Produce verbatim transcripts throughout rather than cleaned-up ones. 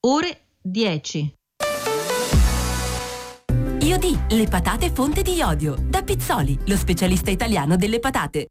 ore dieci. Iodi, le patate fonte di iodio. Da Pizzoli, lo specialista italiano delle patate.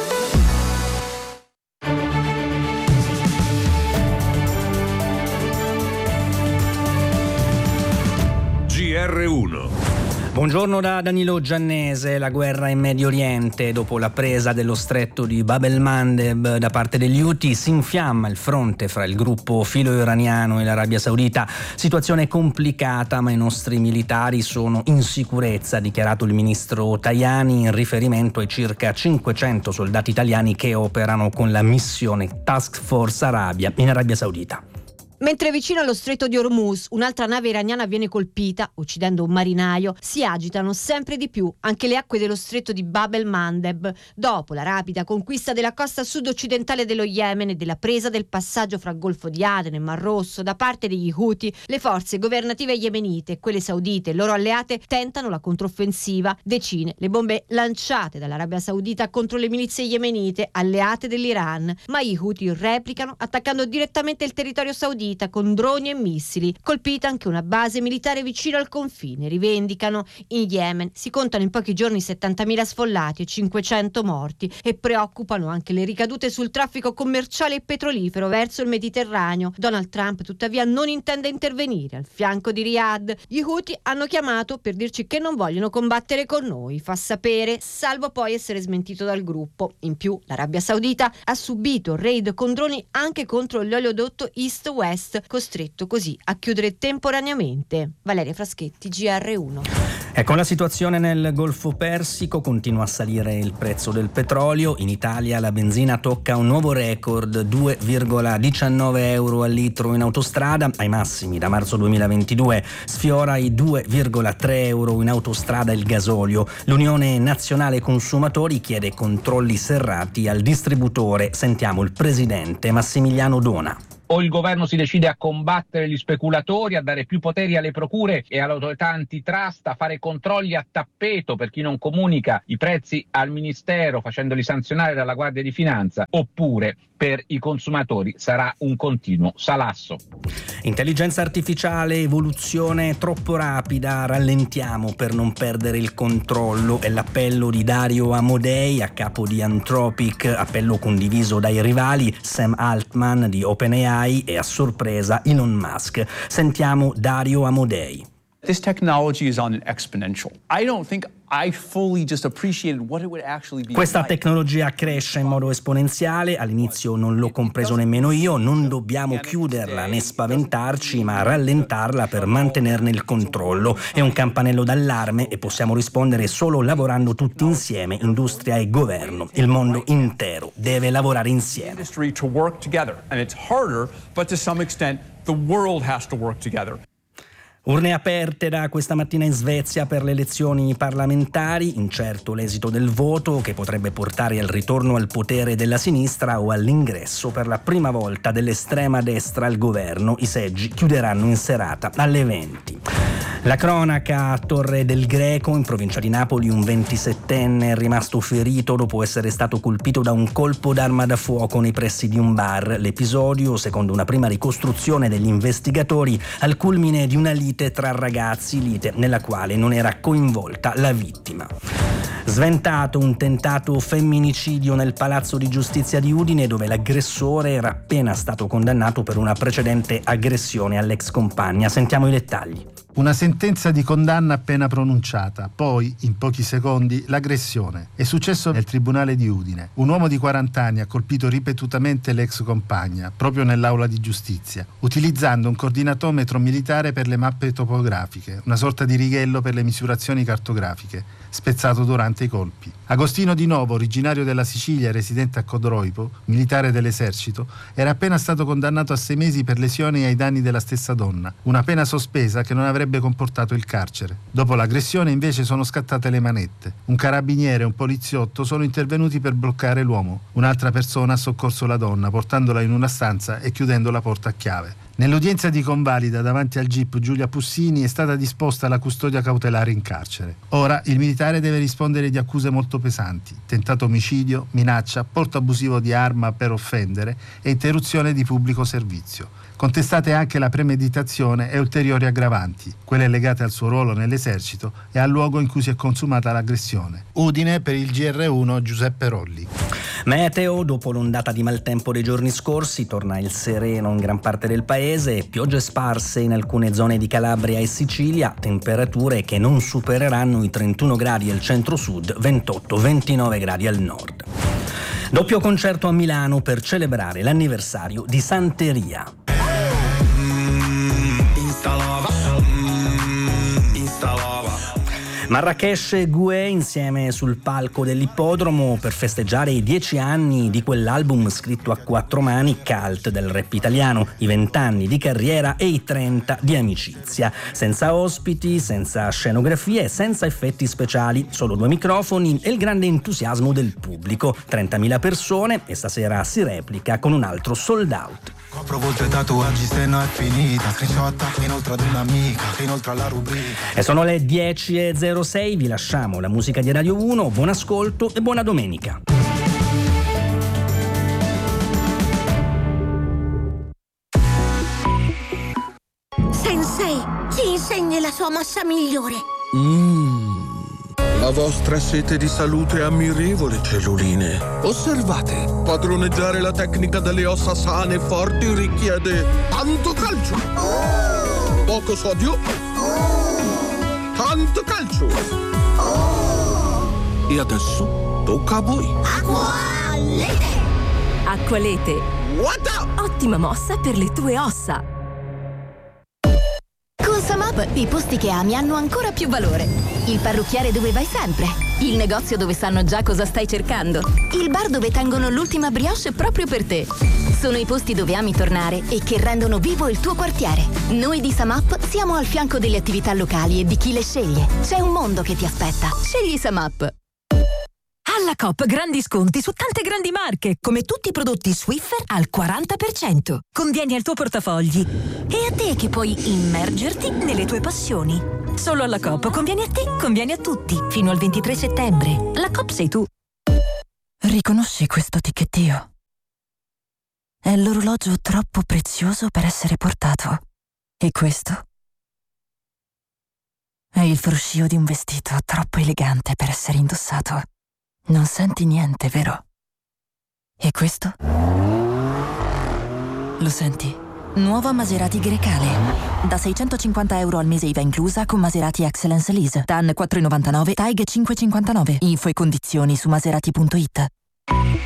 G R uno. Buongiorno da Danilo Giannese. La guerra in Medio Oriente, dopo la presa dello stretto di Bab el-Mandeb da parte degli Houthi, si infiamma il fronte fra il gruppo filo-iraniano e l'Arabia Saudita. Situazione complicata, ma i nostri militari sono in sicurezza, ha dichiarato il ministro Tajani in riferimento ai circa cinquecento soldati italiani che operano con la missione Task Force Arabia in Arabia Saudita. Mentre vicino allo stretto di Hormuz un'altra nave iraniana viene colpita, uccidendo un marinaio, si agitano sempre di più anche le acque dello stretto di Bab el-Mandeb, dopo la rapida conquista della costa sud-occidentale dello Yemen e della presa del passaggio fra Golfo di Aden e Mar Rosso da parte degli Houthi. Le forze governative yemenite e quelle saudite e loro alleate tentano la controffensiva. Decine le bombe lanciate dall'Arabia Saudita contro le milizie yemenite alleate dell'Iran, ma gli Houthi replicano attaccando direttamente il territorio saudita con droni e missili. Colpita anche una base militare vicino al confine, rivendicano. In Yemen si contano in pochi giorni settantamila sfollati e cinquecento morti e preoccupano anche le ricadute sul traffico commerciale e petrolifero verso il Mediterraneo. Donald Trump tuttavia non intende intervenire al fianco di Riyadh. Gli Houthi hanno chiamato per dirci che non vogliono combattere con noi, fa sapere, salvo poi essere smentito dal gruppo. In più l'Arabia Saudita ha subito raid con droni anche contro l'oleodotto East-West, costretto così a chiudere temporaneamente. Valeria Fraschetti, G R uno. Ecco, la situazione nel Golfo Persico: continua a salire il prezzo del petrolio. In Italia la benzina tocca un nuovo record, due virgola diciannove euro al litro in autostrada, ai massimi da marzo duemilaventidue. Sfiora i due virgola tre euro in autostrada il gasolio. L'Unione Nazionale Consumatori chiede controlli serrati al distributore. Sentiamo il presidente Massimiliano Dona. O il governo si decide a combattere gli speculatori, a dare più poteri alle procure e all'autorità antitrust, a fare controlli a tappeto per chi non comunica i prezzi al ministero facendoli sanzionare dalla Guardia di Finanza, oppure per i consumatori sarà un continuo salasso. Intelligenza artificiale, evoluzione troppo rapida, rallentiamo per non perdere il controllo. È l'appello di Dario Amodei, a capo di Anthropic, appello condiviso dai rivali Sam Altman di OpenAI e a sorpresa Elon Musk. Sentiamo Dario Amodei. This technology is on an exponential. I don't think I fully just appreciated what it would actually be. Questa tecnologia cresce in modo esponenziale, all'inizio non l'ho compreso nemmeno io, non dobbiamo chiuderla né spaventarci, ma rallentarla per mantenerne il controllo. È un campanello d'allarme e possiamo rispondere solo lavorando tutti insieme, industria e governo. Il mondo intero deve lavorare insieme. Industry to work together, and it's harder, but to some extent the world has to work together. Urne aperte da questa mattina in Svezia per le elezioni parlamentari, incerto l'esito del voto che potrebbe portare al ritorno al potere della sinistra o all'ingresso per la prima volta dell'estrema destra al governo. I seggi chiuderanno in serata alle venti. La cronaca a Torre del Greco, in provincia di Napoli, un ventisettenne è rimasto ferito dopo essere stato colpito da un colpo d'arma da fuoco nei pressi di un bar. L'episodio, secondo una prima ricostruzione degli investigatori, al culmine di una lite tra ragazzi, lite nella quale non era coinvolta la vittima. Sventato un tentato femminicidio nel Palazzo di Giustizia di Udine, dove l'aggressore era appena stato condannato per una precedente aggressione all'ex compagna. Sentiamo i dettagli. Una sentenza di condanna appena pronunciata, poi, in pochi secondi, l'aggressione. È successo nel tribunale di Udine. Un uomo di quaranta anni ha colpito ripetutamente l'ex compagna, proprio nell'aula di giustizia, utilizzando un coordinatometro militare per le mappe topografiche, una sorta di righello per le misurazioni cartografiche, spezzato durante i colpi. Agostino Di Novo, originario della Sicilia, residente a Codroipo, militare dell'esercito, era appena stato condannato a sei mesi per lesioni ai danni della stessa donna, una pena sospesa che non avrebbe comportato il carcere. Dopo l'aggressione invece sono scattate le manette. Un carabiniere e un poliziotto sono intervenuti per bloccare l'uomo. Un'altra persona ha soccorso la donna, portandola in una stanza e chiudendo la porta a chiave. Nell'udienza di convalida davanti al G I P Giulia Pussini è stata disposta la custodia cautelare in carcere. Ora il militare deve rispondere di accuse molto pesanti: tentato omicidio, minaccia, porto abusivo di arma per offendere e interruzione di pubblico servizio. Contestate anche la premeditazione e ulteriori aggravanti, quelle legate al suo ruolo nell'esercito e al luogo in cui si è consumata l'aggressione. Udine per il G R uno Giuseppe Rolli. Meteo: dopo l'ondata di maltempo dei giorni scorsi torna il sereno in gran parte del paese, piogge sparse in alcune zone di Calabria e Sicilia, temperature che non supereranno i trentuno gradi al centro-sud, ventotto ventinove gradi al nord. Doppio concerto a Milano per celebrare l'anniversario di Santeria. Marrakesh e Guè insieme sul palco dell'ippodromo per festeggiare i dieci anni di quell'album scritto a quattro mani, cult del rap italiano, i vent'anni di carriera e i trenta di amicizia. Senza ospiti, senza scenografie, senza effetti speciali, solo due microfoni e il grande entusiasmo del pubblico. trentamila persone e stasera si replica con un altro sold out. Copro volte tatuaggi se no è finita. Screenshot inoltre ad un'amica, inoltre alla rubrica. E sono le dieci e zero sei, vi lasciamo la musica di Radio uno, buon ascolto e buona domenica. Sensei, ci insegni la sua mossa migliore. Mmm, la vostra sete di salute è ammirevole, celluline. Osservate, padroneggiare la tecnica delle ossa sane e forti richiede tanto calcio, poco sodio, tanto calcio. E adesso tocca a voi. Acqualete! Acqualete. What? Ottima mossa per le tue ossa. Con SumUp i posti che ami hanno ancora più valore. Il parrucchiere dove vai sempre. Il negozio dove sanno già cosa stai cercando. Il bar dove tengono l'ultima brioche proprio per te. Sono i posti dove ami tornare e che rendono vivo il tuo quartiere. Noi di SumUp siamo al fianco delle attività locali e di chi le sceglie. C'è un mondo che ti aspetta. Scegli SumUp. Alla Coop grandi sconti su tante grandi marche, come tutti i prodotti Swiffer al quaranta per cento. Convieni al tuo portafogli. E a te che puoi immergerti nelle tue passioni. Solo alla Coop convieni a te, convieni a tutti. Fino al ventitré settembre. La Coop sei tu. Riconosci questo ticchettio? È l'orologio troppo prezioso per essere portato. E questo? È il fruscio di un vestito troppo elegante per essere indossato. Non senti niente, vero? E questo? Lo senti? Nuova Maserati Grecale. Da seicentocinquanta euro al mese I V A inclusa con Maserati Excellence Lease. T A N quattro virgola novantanove, T A I G cinque virgola cinquantanove. Info e condizioni su maserati punto it.